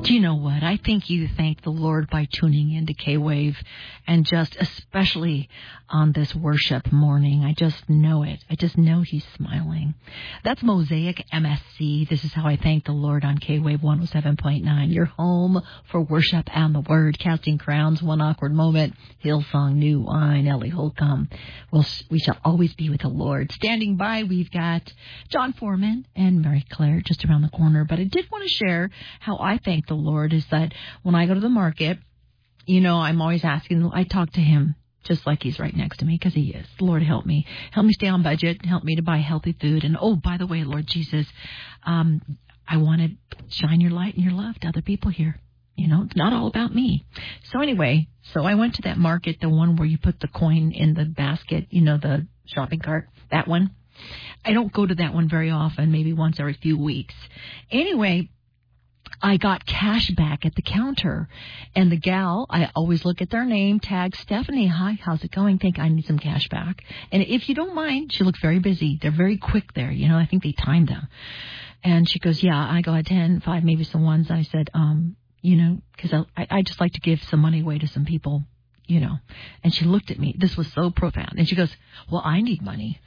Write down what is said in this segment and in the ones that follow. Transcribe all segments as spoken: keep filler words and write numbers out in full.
Do you know what? I think you thank the Lord by tuning into K-Wave, and just especially on this worship morning. I just know it. I just know He's smiling. That's Mosaic M S C. This is how I thank the Lord on K-Wave one oh seven point nine. Your home for worship and the Word. Casting crowns, one awkward moment. Hillsong, new wine, Ellie Holcomb. Well, we shall always be with the Lord. Standing by, we've got John Foreman and Mary Claire just around the corner. But I did want to share how I thank the Lord is that when I go to the market, you know, I'm always asking, I talk to Him just like He's right next to me, because He is. Lord, help me. Help me stay on budget. Help me to buy healthy food. And, oh, by the way, Lord Jesus, um, I want to shine your light and your love to other people here. You know, it's not all about me. So anyway, so I went to that market, the one where you put the coin in the basket, you know, the shopping cart, that one. I don't go to that one very often, maybe once every few weeks. Anyway, I got cash back at the counter, and the gal, I always look at their name, tag Stephanie. Hi, how's it going? Think I need some cash back. And if you don't mind, she looked very busy. They're very quick there. You know, I think they timed them. And she goes, yeah, I got ten, five, maybe some ones. I said, um, you know, because I, I just like to give some money away to some people, you know. And she looked at me. This was so profound. And she goes, well, I need money.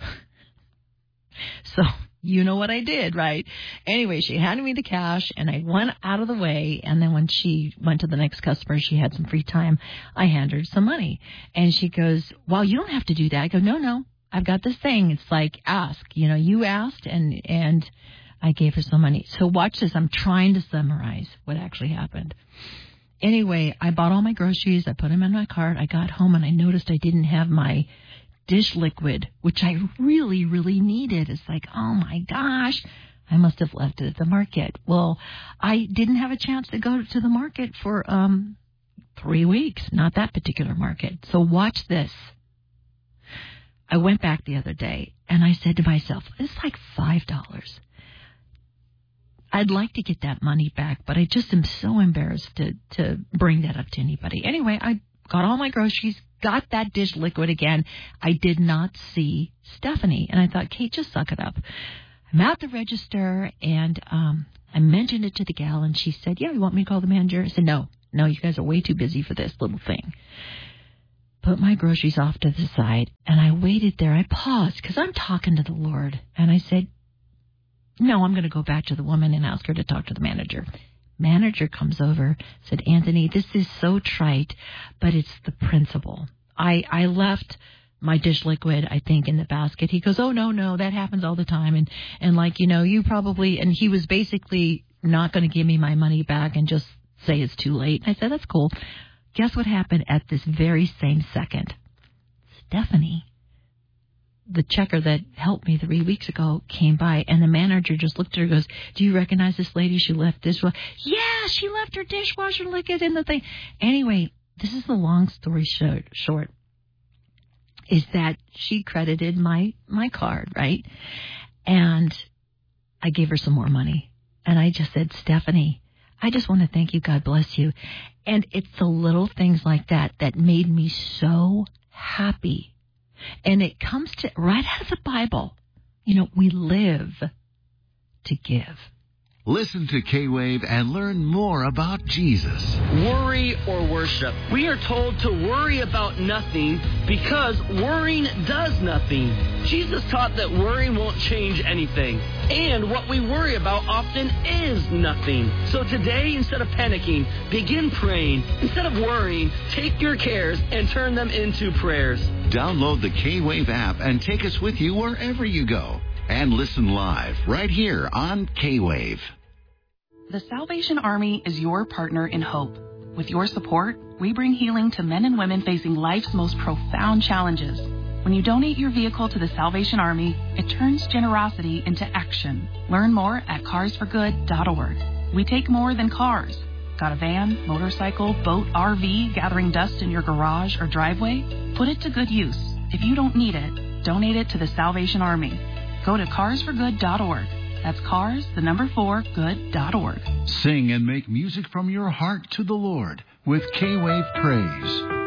So you know what I did, right? Anyway, she handed me the cash, and I went out of the way. And then when she went to the next customer, she had some free time. I handed her some money. And she goes, well, you don't have to do that. I go, no, no, I've got this thing. It's like, ask. You know, you asked, and and I gave her some money. So watch this. I'm trying to summarize what actually happened. Anyway, I bought all my groceries. I put them in my cart. I got home, and I noticed I didn't have my dish liquid, which I really, really needed. It's like, oh my gosh, I must have left it at the market. Well, I didn't have a chance to go to the market for um three weeks, not that particular market. So watch this. I went back the other day, and I said to myself, it's like five dollars. I'd like to get that money back, but I just am so embarrassed to, to bring that up to anybody. Anyway, I got all my groceries, got that dish liquid again. I did not see Stephanie. And I thought, Kate, just suck it up. I'm at the register, and um, I mentioned it to the gal, and she said, yeah, you want me to call the manager? I said, no, no, you guys are way too busy for this little thing. Put my groceries off to the side, and I waited there. I paused because I'm talking to the Lord. And I said, no, I'm going to go back to the woman and ask her to talk to the manager. Manager comes over, said, Anthony, this is so trite, but it's the principle. I, I left my dish liquid, I think, in the basket. He goes, oh, no, no, that happens all the time. And, and like, you know, you probably, and he was basically not going to give me my money back and just say it's too late. I said, that's cool. Guess what happened at this very same second? Stephanie, the checker that helped me three weeks ago, came by, and the manager just looked at her and goes, do you recognize this lady? She left dishwasher. Yeah, she left her dishwasher liquid in the thing. Anyway, this is the long story short, short, is that she credited my, my card, right? And I gave her some more money. And I just said, Stephanie, I just want to thank you. God bless you. And it's the little things like that that made me so happy. And it comes to right out of the Bible. You know, we live to give. Listen to K-Wave and learn more about Jesus. Worry or worship. We are told to worry about nothing because worrying does nothing. Jesus taught that worrying won't change anything. And what we worry about often is nothing. So today, instead of panicking, begin praying. Instead of worrying, take your cares and turn them into prayers. Download the K-Wave app and take us with you wherever you go. And listen live right here on K-Wave. The Salvation Army is your partner in hope. With your support, we bring healing to men and women facing life's most profound challenges. When you donate your vehicle to the Salvation Army, it turns generosity into action. Learn more at cars for good dot org. We take more than cars. Got a van, motorcycle, boat, R V gathering dust in your garage or driveway? Put it to good use. If you don't need it, donate it to the Salvation Army. Go to cars for good dot org. That's cars, the number four, good dot org. Sing and make music from your heart to the Lord with K-Wave Praise.